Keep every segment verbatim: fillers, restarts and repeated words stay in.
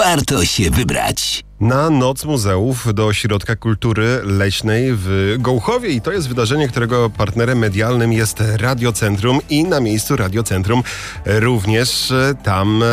warto się wybrać. Na Noc Muzeów do Ośrodka Kultury Leśnej w Gołchowie i to jest wydarzenie, którego partnerem medialnym jest Radiocentrum i na miejscu Radiocentrum również tam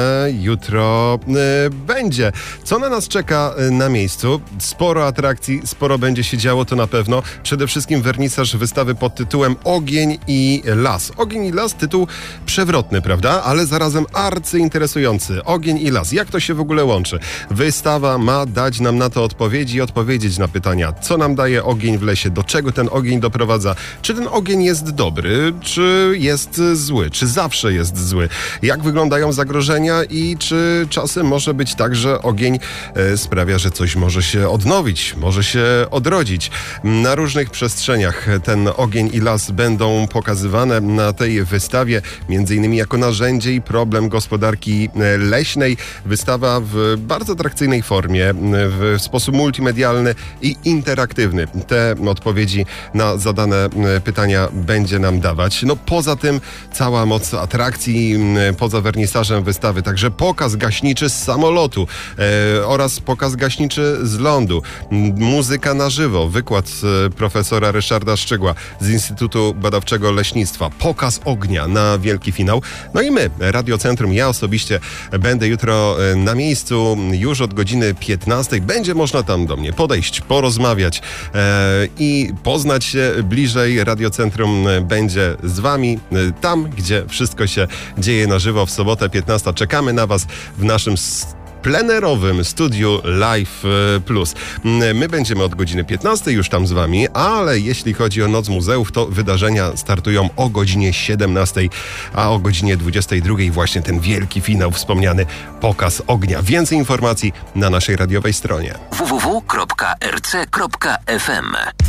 jutro będzie. Co na nas czeka na miejscu? Sporo atrakcji, sporo będzie się działo, to na pewno. Przede wszystkim wernisaż wystawy pod tytułem Ogień i las. Ogień i las, tytuł przewrotny, prawda? Ale zarazem arcyinteresujący. Ogień i las. Jak to się w ogóle łączy? Wystawa ma dać nam na to odpowiedzi i odpowiedzieć na pytania, co nam daje ogień w lesie, do czego ten ogień doprowadza, czy ten ogień jest dobry, czy jest zły, czy zawsze jest zły, jak wyglądają zagrożenia i czy czasem może być tak, że ogień e, sprawia, że coś może się odnowić, może się odrodzić. Na różnych przestrzeniach ten ogień i las będą pokazywane na tej wystawie, między innymi jako narzędzie i problem gospodarki leśnej. Wystawa w bardzo atrakcyjnej formie, w sposób multimedialny i interaktywny. Te odpowiedzi na zadane pytania będzie nam dawać. No poza tym cała moc atrakcji, poza wernisażem wystawy, także pokaz gaśniczy z samolotu e, oraz pokaz gaśniczy z lądu. Muzyka na żywo, wykład profesora Ryszarda Szczygła z Instytutu Badawczego Leśnictwa, pokaz ognia na wielki finał. No i my, Radiocentrum, ja osobiście będę jutro na miejscu już od godziny piętnastej. Będzie można tam do mnie podejść, porozmawiać e, i poznać się bliżej. Radiocentrum będzie z wami e, tam, gdzie wszystko się dzieje na żywo w sobotę piętnastą. Czekamy na was w naszym plenerowym studiu Live Plus. My będziemy od godziny piętnastej już tam z wami, ale jeśli chodzi o Noc Muzeów, to wydarzenia startują o godzinie siedemnastej, a o godzinie dwudziestej drugiej właśnie ten wielki finał, wspomniany pokaz ognia. Więcej informacji na naszej radiowej stronie w w w kropka r c kropka f m.